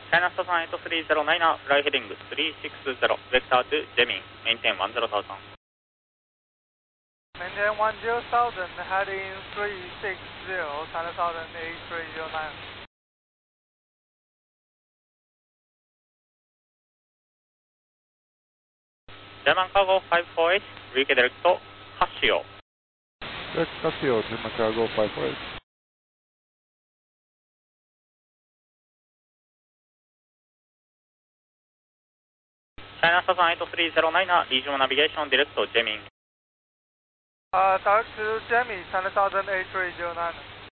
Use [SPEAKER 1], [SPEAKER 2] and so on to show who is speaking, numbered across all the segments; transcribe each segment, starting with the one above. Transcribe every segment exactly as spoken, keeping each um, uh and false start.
[SPEAKER 1] China Southern eight three zero nine, fly heading three six zero, vector to Jemin, maintain one zero thousand.
[SPEAKER 2] Maintain one zero thousand, heading three six zero, China Southern eight three zero nine.
[SPEAKER 1] German Cargo five four eight, redirect to Casio.
[SPEAKER 3] Direct Casio, German Cargo five four eight.
[SPEAKER 1] China Southern eight three zero nine, regional navigation direct to Jemin.
[SPEAKER 2] Uh, direct to Jemin, China Southern eight three zero nine.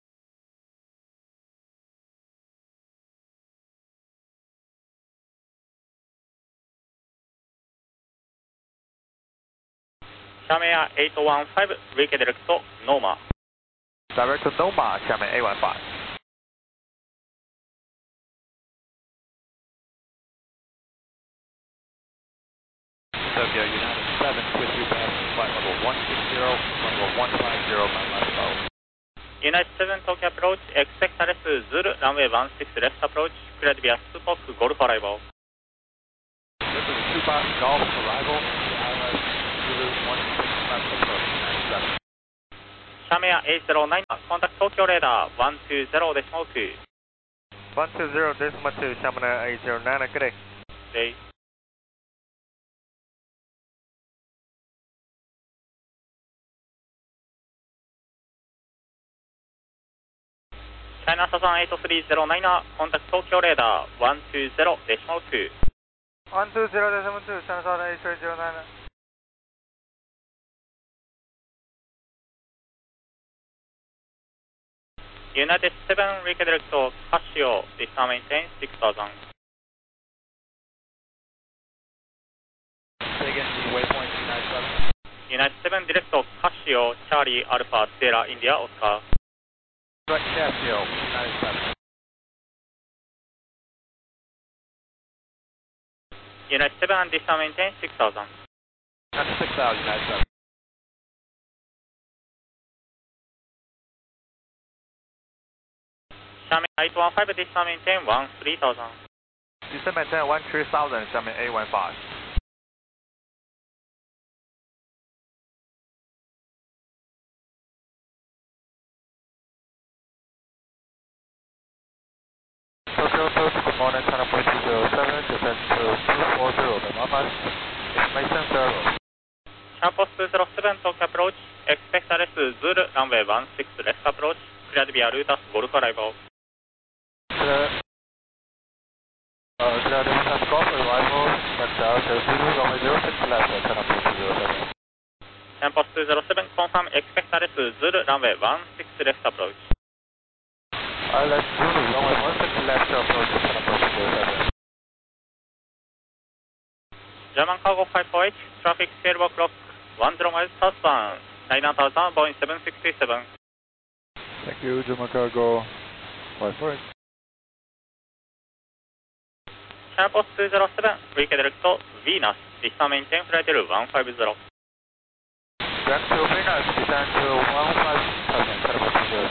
[SPEAKER 1] Xiamen Air eight one five, redirect to Noma.
[SPEAKER 4] Direct to Noma, Xiamen eight one five. Tokyo United seven, with you back, flight level one six zero, level one five zero, my last call.
[SPEAKER 1] United seven, Tokyo approach, expect arrest Zulu, runway one six left approach, clear to be a Tupac Golf arrival.
[SPEAKER 4] This is Tupac Golf arrival, I L S Zulu one six left approach, nine seven.
[SPEAKER 1] Xiamen Air eight zero nine, contact Tokyo radar one two zero decimal two.
[SPEAKER 4] one two zero decimal two, Xiamen Air eight zero nine, good day.
[SPEAKER 1] Day. China Southern eight three zero nine, contact Tokyo radar one two zero decimal two.
[SPEAKER 2] one two zero decimal two, China Southern eight three zero nine.
[SPEAKER 1] United seven, redirect to Casio, distant maintain six thousand.
[SPEAKER 4] Say again, the waypoint United seven.
[SPEAKER 1] United seven, direct to Casio, Charlie Alpha Sierra India Oscar.
[SPEAKER 4] Direct Casio, United seven.
[SPEAKER 1] United seven, and distant maintain six thousand.
[SPEAKER 4] That's six thousand, United seven.
[SPEAKER 1] Xiamen eight one five, distant maintain one three thousand.
[SPEAKER 4] Descent maintain one three thousand, Xiamen eight one five. Tokyo approach, good morning, China point two zero seven, descent to two four zero, the Mama, information zero.
[SPEAKER 1] Campus two zero seven, Tokyo approach, expect arrest Zulu, runway one six left approach, clear to be a Lutas Golf arrival.
[SPEAKER 4] Clear, uh, clear the Lutas Golf arrival, that's out, uh, Zulu, runway zero six left, China point two zero seven.
[SPEAKER 1] Campus two zero seven, confirm expect arrest Zulu, runway one six left approach.
[SPEAKER 4] I L S Zulu, runway one six left approach, China point two zero seven.
[SPEAKER 1] German Cargo five four eight, traffic twelve o'clock, one zero miles southbound, nine thousand, Boeing seven sixty-seven.
[SPEAKER 3] Thank you, German Cargo five four eight.
[SPEAKER 1] Campus two zero seven, redirect to Venus, distant maintain flight level one five zero.
[SPEAKER 4] Direct to Venus, descent to one five zero, China point two zero seven.